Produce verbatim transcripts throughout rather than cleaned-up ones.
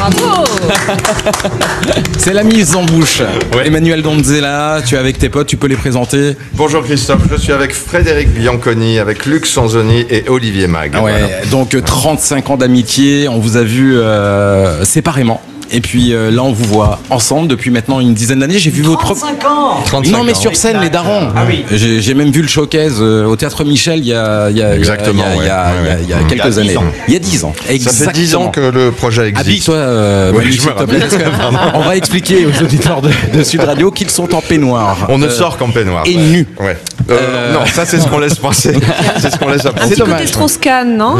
Bravo. C'est la mise en bouche. Ouais. Emmanuel Donzella, tu es avec tes potes, tu peux les présenter. Bonjour Christophe, je suis avec Frédéric Bianconi, avec Luc Sanzoni et Olivier Mag. Ouais, voilà. Donc trente-cinq ans d'amitié, on vous a vu euh, séparément. Et puis euh, là, on vous voit ensemble depuis maintenant une dizaine d'années. J'ai vu votre trente-cinq ans. trente-cinq non, mais ans. Sur scène, les darons. Ah oui. J'ai, j'ai même vu le showcase euh, au Théâtre Michel il y a, il y a, Exactement, il y a, il y a, ouais. il y a, il y a, il y a quelques il y a années. Ans. Il y a dix ans. Exactement. Ça fait dix ans que le projet existe. Habille-toi, euh, ouais, Manu, on va expliquer aux auditeurs de, de Sud Radio qu'ils sont en peignoir. On ne euh, sort qu'en peignoir. Et ouais. nus. Ouais. Euh, euh... Non, ça c'est ce qu'on laisse penser. C'est ce qu'on laisse penser. Un petit côté Strauss-Kahn, non?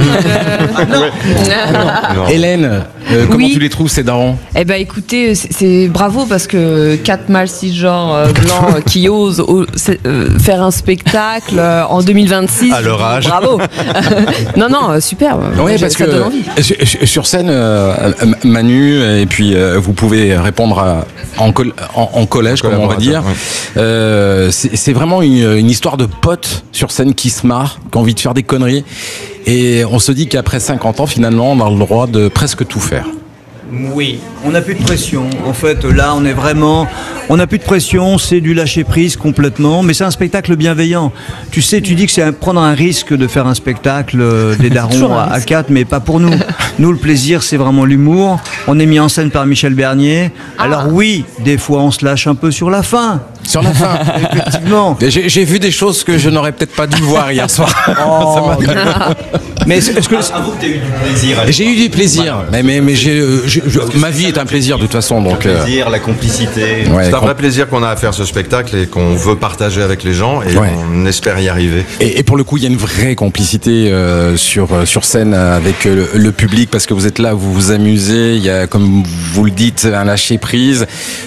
Hélène, euh, comment oui. tu les trouves ces darons? Eh ben écoutez, c'est, c'est bravo parce que quatre mâles cisgenres euh, blancs euh, qui osent euh, faire un spectacle euh, en deux mille vingt-six. À leur âge. Bravo. non non, euh, super. Oui, parce ça que donne envie. Sur scène, euh, Manu, et puis euh, vous pouvez répondre à, en, col- en, en collège, comme on va dire. Ouais. Euh, c'est, c'est vraiment une, une histoire de potes sur scène qui se marrent, qui ont envie de faire des conneries. Et on se dit qu'après cinquante ans, finalement, on a le droit de presque tout faire. Oui, on n'a plus de pression. En fait, là, on est vraiment... On n'a plus de pression, c'est du lâcher-prise complètement, mais c'est un spectacle bienveillant. Tu sais, tu dis que c'est un, prendre un risque de faire un spectacle euh, des darons à, à quatre, mais pas pour nous. Nous, le plaisir, c'est vraiment l'humour. On est mis en scène par Michel Bernier. Ah. Alors oui, des fois, on se lâche un peu sur la fin. Sur la fin, effectivement. J'ai, j'ai vu des choses que je n'aurais peut-être pas dû voir hier soir. Oh, mais est-ce, est-ce que ah, avoue que tu as eu du plaisir. J'ai eu du plaisir, mais, mais, mais j'ai, je, je, ma vie est un plaisir de toute façon. Donc, le plaisir, euh... la complicité. Ouais, c'est un vrai plaisir qu'on a à faire ce spectacle et qu'on veut partager avec les gens et ouais. on espère y arriver. Et, et pour le coup, il y a une vraie complicité euh, sur, sur scène avec le, le public parce que vous êtes là, vous vous amusez, il y a, comme vous le dites, un lâcher-prise.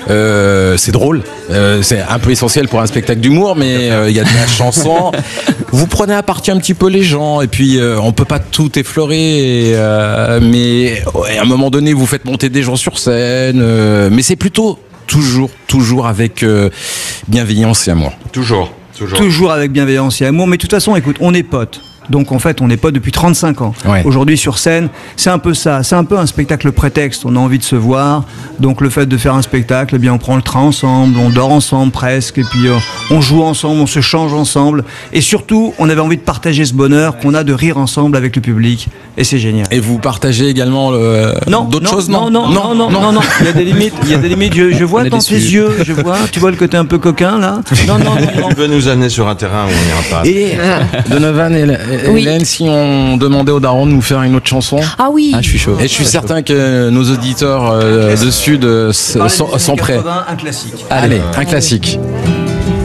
Euh, c'est drôle, euh, c'est un peu essentiel pour un spectacle d'humour, mais il euh, y a de la chanson. Vous prenez à partie un petit peu les gens et puis euh, on peut pas tout effleurer, et, euh, mais ouais, à un moment donné, vous faites monter des gens sur scène, euh, mais c'est plutôt toujours, toujours avec euh, bienveillance et amour. Toujours, toujours. Toujours avec bienveillance et amour, mais de toute façon, écoute, on est potes. Donc en fait, on n'est pas depuis trente-cinq ans. Ouais. Aujourd'hui sur scène, c'est un peu ça. C'est un peu un spectacle prétexte. On a envie de se voir. Donc le fait de faire un spectacle, eh bien on prend le train ensemble, on dort ensemble presque, et puis euh, on joue ensemble, on se change ensemble. Et surtout, on avait envie de partager ce bonheur qu'on a de rire ensemble avec le public. Et c'est génial. Et vous partagez également le... non, d'autres non, choses non non non, non, non, non, non, non. Il y a des limites. Il y a des limites. Je, je vois dans tes yeux. Je vois. Tu vois le côté un peu coquin là. Non, non, non. non. Tu veux nous amener sur un terrain où on n'ira pas. Et Donovan et Oui. Hélène, si on demandait aux darons de nous faire une autre chanson. Ah oui. Ah, je suis chaud. Et je suis certain que nos auditeurs euh, de Sud euh, sont, sont prêts. Un classique. Allez, un classique.